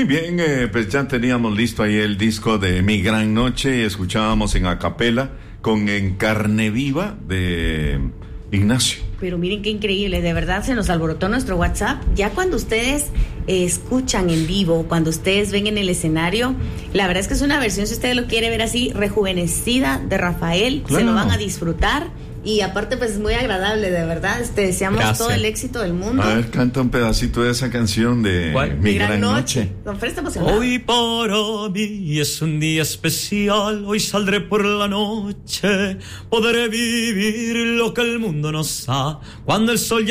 Muy bien, pues ya teníamos listo ahí el disco de Mi Gran Noche y escuchábamos en acapela con En Carne Viva de Ignacio. Pero miren qué increíble, de verdad se nos alborotó nuestro WhatsApp. Ya cuando ustedes escuchan en vivo, cuando ustedes ven en el escenario, la verdad es que es una versión, si usted lo quiere ver así, rejuvenecida de Rafael. Claro. Se lo van a disfrutar. Y aparte, pues es muy agradable, de verdad. Deseamos Gracias. Todo el éxito del mundo. A ver, canta un pedacito de esa canción de Mi Gran Noche. Don Fred está emocionado. Hoy para mí es un día especial. Hoy saldré por la noche. Podré vivir lo que el mundo nos da. Cuando el sol ya